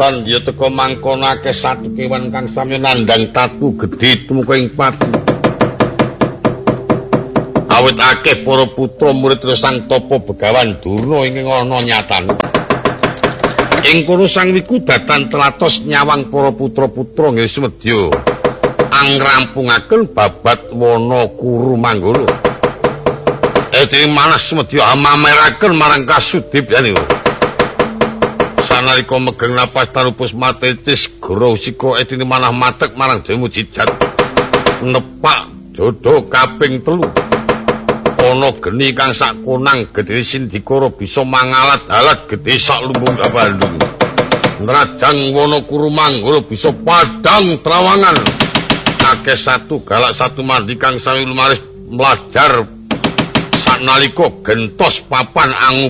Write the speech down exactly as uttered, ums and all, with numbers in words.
Setan ya teka mangkono akeh satu kewan kang samya nandhang tatu gedhe tumeka ing pati. Awit akeh para putra murid Sang Tapa Begawan Durna ing ana nyatane. Ing kono Sang Wikudatan telatos nyawang para putra-putra nggih semedya angrampungaken babat wana kuru manggala. Edi manah semedya mameraken marang Kasudip yani. Sanalika megeng napas tarupus matetis goro sika edine manah matek marang Dewa Mujijat. Nepak dodo kaping telu. Ana geni kang sak konang gedhe Sindikara bisa mangalat-alat gedhe sak lumbung Bandung. Nrajang wana kuru manggala bisa padang trawangan. Akeh satu galak satu mandi kang sami lumaris mlajar sanalika gentos papan angu